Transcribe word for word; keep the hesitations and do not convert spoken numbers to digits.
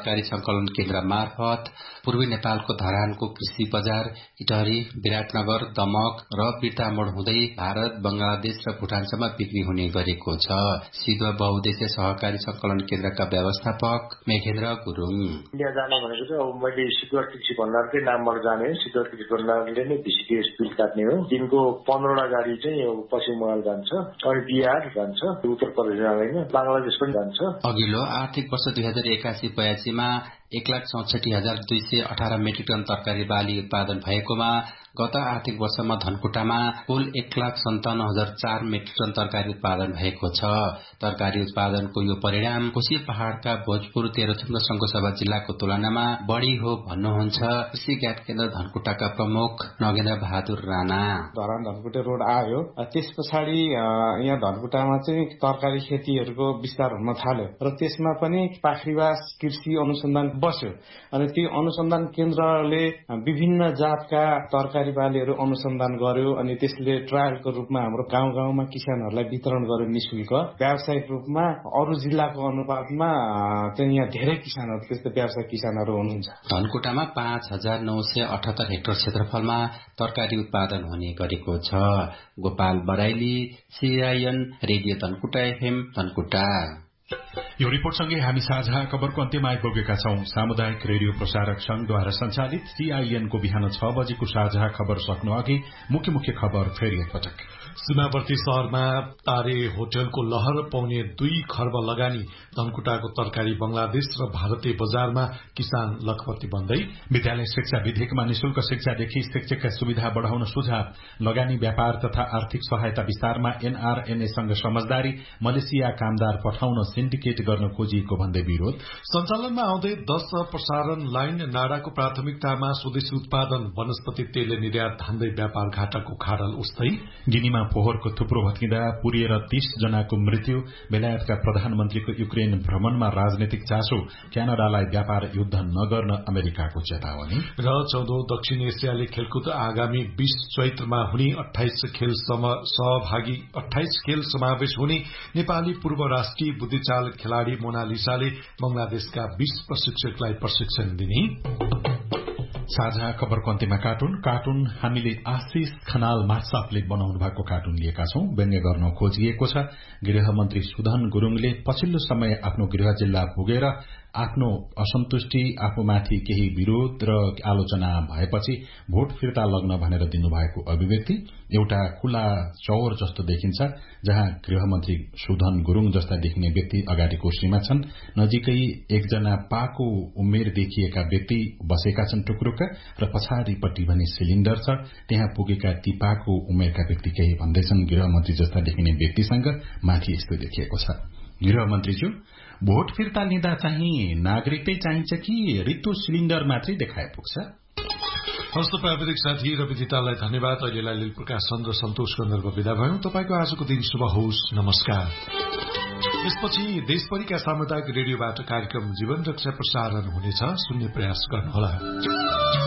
तरकारी संकलन केन्द्र मार्फत पूर्वी नेपालको धरानको कृषि बजार इटहरी, विराटनगर, दमक र बिर्तामोड हुँदै भारत, बंगलादेश र भुटानसम्म बिक्री हुने गरेको छ। सिधुवा बहुद्देश्य सहकारी संकलन केन्द्रका व्यवस्थापक मेघेन्द्र गुरुङ। इन्डिया जाने भनेको चाहिँ अब मैले सिधुवा कृषि भण्डारकै नामबाट जाने हो। सिधुवा कृषि भण्डारले नै भिसिडिएस बिल काट्ने हो। दिनको पन्ध्रवटा गाडी चाहिँ पश्चिम बंगाल जान्छ, अनि बिहार जान्छ, उत्तर प्रदेश जाँदैन, बंगलादेश पनि जान्छ। अघिल्लो आर्थिक वर्ष दुई हजार एकासी बयासीमा एक लाख चौसठी हजार दुई सय अठारह मेट्रिक टन तरकारी बाली उत्पादन भएकोमा गत आर्थिक वर्षमा धनकुटामा कुल एक लाख सन्ताउन्न हजार चार मेट्रिक टन तरकारी उत्पादन भएको छ। तरकारी उत्पादनको यो परिणाम कोशी पहाड़का भोजपुर तेह्रथुम र शंखुसभा जिल्लाको तुलनामा बढ़ी हो भन्नुहुन्छ कृषि ज्ञान केन्द्र धनकुटाका प्रमुख नगेन्द्र बहादुर राणा। धरान धनकुटे रोड आयो, त्यस पछाडि यहाँ धनकुटामा चाहिँ तरकारी खेतीहरूको विस्तार हुन थाल्यो र त्यसमा पनि पाखरीवास कृषि अनुसन्धान बस्यो। अनि त्यो अनुसन्धान केन्द्रले विभिन्न जातका तरकारी बालीहरू अनुसन्धान गर्यो अनि त्यसले ट्रायलको रूपमा हाम्रो गाउँ गाउँमा किसानहरूलाई वितरण गर्यो निशुल्क। व्यावसायिक रूपमा अरू जिल्लाको अनुपातमा चाहिँ यहाँ धेरै किसानहरू, त्यस्तो व्यावसायिक किसानहरू हुनुहुन्छ। धनकुटामा पाँच हजार नौ सय अठहत्तर हेक्टर क्षेत्रफलमा तरकारी उत्पादन हुने गरेको छ। Gopal Baraili, CIN radio Dhankuta FM Dhankuta. यो रिपोर्टसँगै हामी साझा खबरको अन्त्यमा आइपुगेका छौं। सामुदायिक रेडियो प्रसारक संघद्वारा संचालित सीआईएनको बिहान छ बजेको साझा खबर सक्नु अघि मुख्य मुख्य खबर फेरि एकपटक। सीमावर्ती शहरमा तारे होटलको लहर पाउने दुई खर्ब लगानी, धनकुटाको तरकारी बंगलादेश र भारतीय बजारमा किसान लखपति बन्दै। विद्यालय शिक्षा विधेयकमा निशुल्क शिक्षादेखि शिक्षकका सुविधा बढ़ाउन सुझाव, लगानी व्यापार तथा आर्थिक सहायता विस्तारमा एनआरएनएसँग समझदारी, मलेसिया कामदार पठाउन सिन्डिकेट गर्न खोजिएको भन्दै विरोध। सञ्चालनमा आउँदै दश प्रसारण लाइन, नाडाको प्राथमिकतामा स्वदेशी उत्पादन, वनस्पति तेल निर्यात धान्दै व्यापार घाटाको खाडल उस्तै। गिनीमा फोहोरको थुप्रो भत्किँदा पुरिएर तीस जनाको मृत्यु, बेलायतका प्रधानमन्त्रीको युक्रेन भ्रमणमा राजनैतिक चासो, क्यानाडालाई व्यापार युद्ध नगर्न अमेरिकाको चेतावनी। र चौधौं दक्षिण एसियाली खेलकुद आगामी बीस चैत्रमा हुने अठाइस खेल सहभागी अठाइस खेल समावेश हुने नेपाली पूर्व राष्ट्रिय बुद्धिचाल खेलाड़ी मोनालिसाले बंगलादेशका बीस प्रशिक्षकलाई प्रशिक्षण दिने। साझा खबरको अन्त्यमा कार्टुन कार्टुन हामीले आशिष खनाल माछापले बनाउनु भएको कार्टुन लिएका छौं। व्यङ्ग्य गर्न खोजिएको छ। गृहमन्त्री सुधन गुरुङले पछिल्लो समय आफ्नो गृह जिल्ला पुगेर आफ्नो असन्तुष्टि, आफूमाथि केही विरोध र आलोचना भएपछि भोट फिर्ता लग्न भनेर दिनुभएको अभिव्यक्ति एउटा खुला चौर जस्तो देखिन्छ, जहाँ गृहमन्त्री सुधन गुरुङ जस्ता देखिने व्यक्ति अगाडिको सीमा छन्, नजिकै एकजना पाको उमेर देखिएका व्यक्ति बसेका छन् टुक्रुक्क, र पछाडिपट्टि भने सिलिण्डर छ। त्यहाँ पुगेका ती पाको उमेरका व्यक्ति केही भन्दैछन् गृहमन्त्री जस्ता देखिने व्यक्तिसँग माथि यस्तो देखिएको छ। गृहमन्त्रीज्यू, भोट फिर्ता लिँदा चाहिँ नागरिकै चाहिन्छ कि रित्तो सिलिण्डर मात्रै देखाए पुग्छ? हस्त प्राविधिक साथी रविदितालाई धन्यवाद। अहिलेलाई लील प्रकाशन र सन्तोष गन्धर्व विदा भयौं। तपाईको आजको दिन शुभ होस्। नमस्कार। यसपछि देशभरिका सामुदायिक रेडियोबाट कार्यक्रम जीवन रक्षा प्रसारण हुनेछ। सुन्ने प्रयास गर्नुहोला।